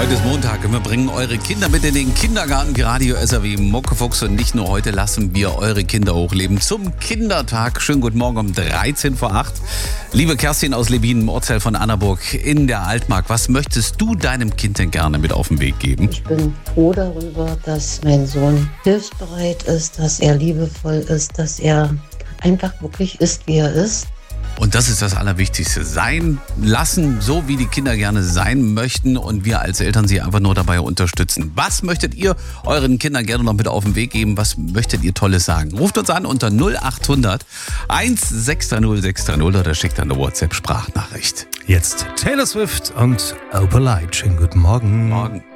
Heute ist Montag und wir bringen eure Kinder mit in den Kindergarten. Radio SAW Muckefuchs, und nicht nur heute lassen wir eure Kinder hochleben zum Kindertag. Schönen guten Morgen um 13 vor 8. Liebe Kerstin aus Lebin, im Ortsteil von Annaburg in der Altmark, was möchtest du deinem Kind denn gerne mit auf den Weg geben? Ich bin froh darüber, dass mein Sohn hilfsbereit ist, dass er liebevoll ist, dass er einfach wirklich ist, wie er ist. Und das ist das Allerwichtigste. Sein lassen, so wie die Kinder gerne sein möchten, und wir als Eltern sie einfach nur dabei unterstützen. Was möchtet ihr euren Kindern gerne noch mit auf den Weg geben? Was möchtet ihr Tolles sagen? Ruft uns an unter 0800 1630 630 oder schickt eine WhatsApp-Sprachnachricht. Jetzt Taylor Swift und Opalite. Schönen guten Morgen. Morgen.